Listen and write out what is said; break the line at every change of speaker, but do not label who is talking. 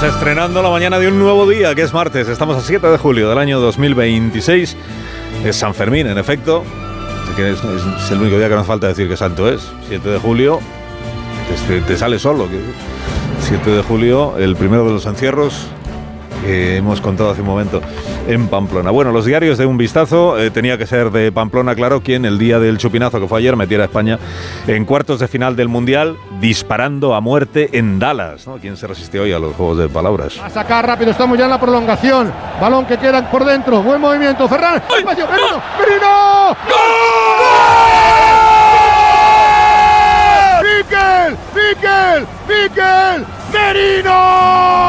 estrenando la mañana de un nuevo día, que es martes. Estamos a 7 de julio del año 2026. Es San Fermín, en efecto. Así que es el único día que nos falta decir que santo es. 7 de julio, te sale solo. 7 de julio, el primero de los encierros que hemos contado hace un momento en Pamplona. Bueno, los diarios de un vistazo, tenía que ser de Pamplona, claro, quien el día del chupinazo que fue ayer metiera a España en cuartos de final del Mundial, disparando a muerte en Dallas, ¿no? ¿Quién se resistió hoy a los juegos de palabras?
A sacar rápido, estamos ya en la prolongación. Balón que queda por dentro, buen movimiento, Ferran. ¡Espacio! ¡Merino! ¡Merino! ¡Gol! ¡Mikel! ¡Mikel! ¡Mikel! ¡Merino!